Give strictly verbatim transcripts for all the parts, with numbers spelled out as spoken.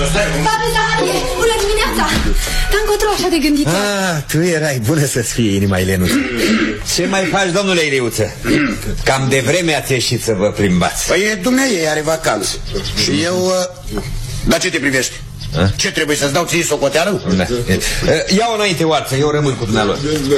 Tată Zaharie, bună dimineața! Te-am încotro așa de gândit. Ah, tu erai bună să-ți fie inima, Ilenuță. Ce mai faci, domnule Iliuță? Cam de vreme ați ieșit să vă plimbați. Păi dumneavoastră are vacanță. Și eu... Uh... La ce te privești? A? Ce trebuie să-ți dau ție socoteală? Da. Ia-o înainte, oarță, eu rămân cu dumnealor.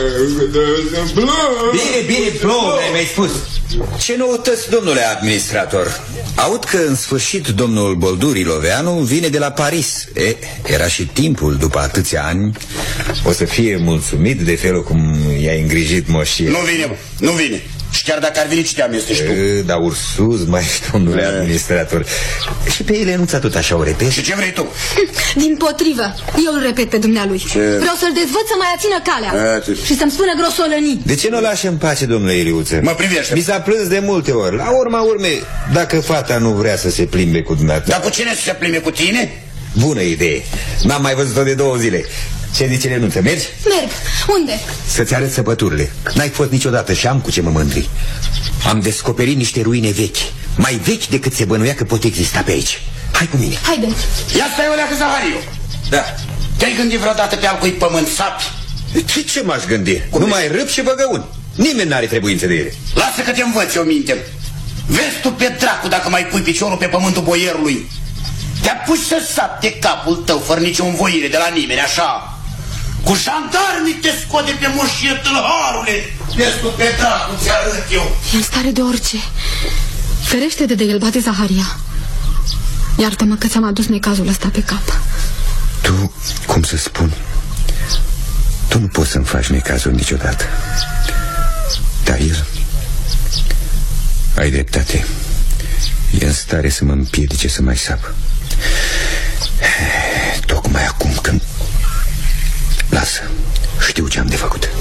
Bine, bine, plouă, mi-ai spus. Ce noutăți, domnule administrator? Aud că în sfârșit domnul Bolduri Loveanu vine de la Paris. E, era și timpul, după atâția ani. O să fie mulțumit de felul cum i-a îngrijit moșie. Nu vine, bă, nu vine. Și chiar dacă ar veni, ce te amestești tu? Da, Ursus, mai domnule e. administrator. Și pe Elenuța tot așa o repet. Și ce vrei tu? Din potrivă, eu îl repet pe dumnealui. Ce? Vreau să-l dezvăț să mai ațină calea. A, și să-mi spună grosolănii. De ce nu o lași în pace, domnule Iliuță? Mă privește. Mi s-a plâns de multe ori. La urma urmei, dacă fata nu vrea să se plimbe cu dumneata. Dar cu cine să se plimbe, cu tine? Bună idee. N-am mai văzut-o de două zile. Ce zice Lenuță, mergi? Merg. Unde? Să-ți arăt săpăturile. N-ai fost niciodată și am cu ce mă mândri. Am descoperit niște ruine vechi, mai vechi decât se bănuia că pot exista pe aici. Hai cu mine. Haide. Ia stai o leacă, Zahariu. Da. Te-ai gândit vreodată pe al cui pământ sapi? Ce, ce m-aș gândi? Cum numai râp și băgăuni. Nimeni n-are trebuință de ele. Lasă că te învăț eu minte. Vezi tu pe dracu dacă mai pui piciorul pe pământul boierului. Te-a pus să sapte capul tău fără nicio învoire de la nimeni, așa. Cu jandarmii te scoate pe moșie, tâlharule. Vezi tu pe dracu, ți arăt eu. E în stare de orice. Ferește de de el, bate Zaharia. Iartă-mă că ți-am adus necazul ăsta pe cap. Tu, cum să spun, tu nu poți să-mi faci necazul niciodată. Dar el, ai dreptate, e în stare să mă împiedice să mai sap. Tocmai acum când... Lasă, știu ce am de făcut.